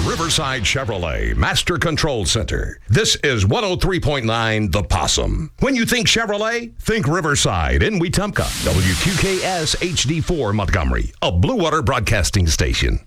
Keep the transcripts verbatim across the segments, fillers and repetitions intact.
Riverside Chevrolet Master Control Center. This is one oh three point nine The Possum. When you think Chevrolet, think Riverside in Wetumpka. W Q K S H D four Montgomery, a Blue Water Broadcasting station.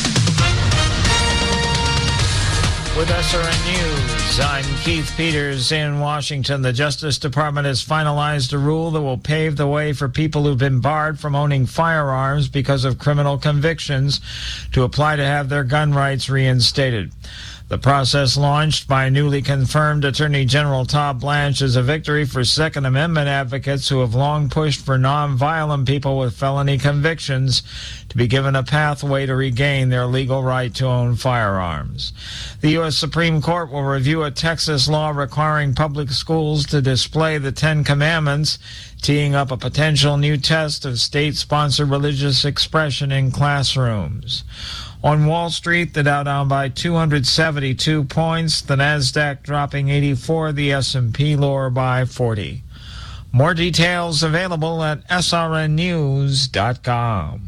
With S R N News, I'm Keith Peters in Washington. The Justice Department has finalized a rule that will pave the way for people who've been barred from owning firearms because of criminal convictions to apply to have their gun rights reinstated. The process, launched by newly confirmed Attorney General Todd Blanche, is a victory for Second Amendment advocates who have long pushed for nonviolent people with felony convictions to be given a pathway to regain their legal right to own firearms. The U S Supreme Court will review a Texas law requiring public schools to display the Ten Commandments, teeing up a potential new test of state-sponsored religious expression in classrooms. On Wall Street, the Dow down by two hundred seventy-two points, the Nasdaq dropping eighty-four, the S and P lower by forty. More details available at S R N news dot com.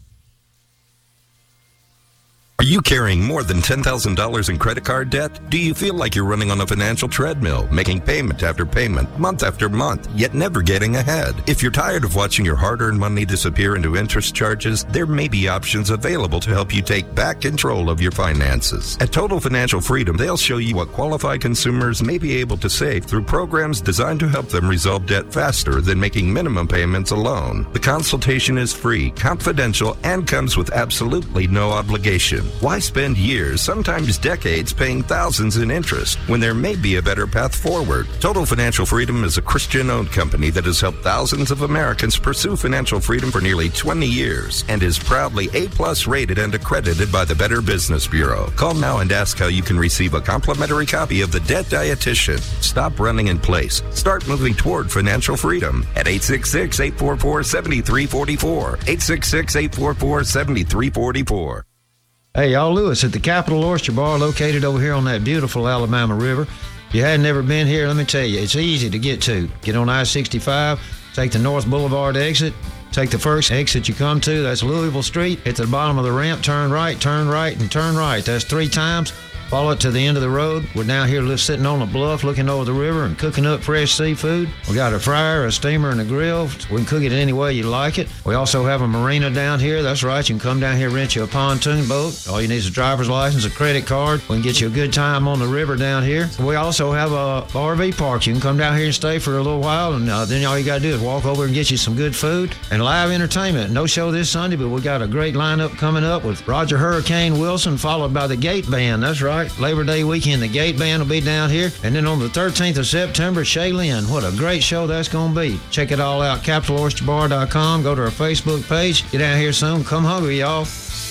Are you carrying more than ten thousand dollars in credit card debt? Do you feel like you're running on a financial treadmill, making payment after payment, month after month, yet never getting ahead? If you're tired of watching your hard-earned money disappear into interest charges, there may be options available to help you take back control of your finances. At Total Financial Freedom, they'll show you what qualified consumers may be able to save through programs designed to help them resolve debt faster than making minimum payments alone. The consultation is free, confidential, and comes with absolutely no obligation. Why spend years, sometimes decades, paying thousands in interest when there may be a better path forward? Total Financial Freedom is a Christian-owned company that has helped thousands of Americans pursue financial freedom for nearly twenty years and is proudly A-plus rated and accredited by the Better Business Bureau. Call now and ask how you can receive a complimentary copy of The Debt Dietitian. Stop running in place. Start moving toward financial freedom at eight six six, eight four four, seven three four four, eight six six, eight four four, seven three four four. Hey, y'all, Lewis at the Capital Oyster Bar, located over here on that beautiful Alabama River. If you hadn't never been here, let me tell you, it's easy to get to. Get on I sixty-five, take the North Boulevard exit, take the first exit you come to, that's Louisville Street. Hit the bottom of the ramp, turn right, turn right, and turn right. That's three times. Follow it to the end of the road. We're down here sitting on a bluff looking over the river and cooking up fresh seafood. We got a fryer, a steamer, and a grill. We can cook it any way you like it. We also have a marina down here. That's right. You can come down here and rent you a pontoon boat. All you need is a driver's license, a credit card. We can get you a good time on the river down here. We also have a R V park. You can come down here and stay for a little while, and uh, then all you got to do is walk over and get you some good food and live entertainment. No show this Sunday, but we got a great lineup coming up with Roger Hurricane Wilson, followed by the Gate Band. That's right. Labor Day weekend, the Gate Band will be down here. And then on the thirteenth of September, Shay Lynn. What a great show that's going to be. Check it all out, capital oyster bar dot com. Go to our Facebook page. Get down here soon. Come hungry, y'all.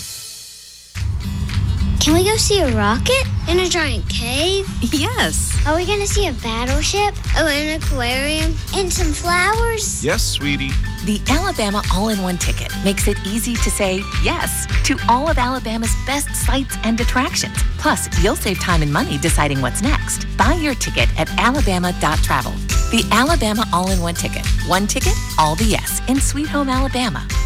Can we go see a rocket in a giant cave? Yes. Are we going to see a battleship? Oh, an aquarium? And some flowers? Yes, sweetie. The Alabama All-in-One Ticket makes it easy to say yes to all of Alabama's best sights and attractions. Plus, you'll save time and money deciding what's next. Buy your ticket at alabama dot travel. The Alabama All-in-One Ticket. One ticket, all the yes in Sweet Home, Alabama.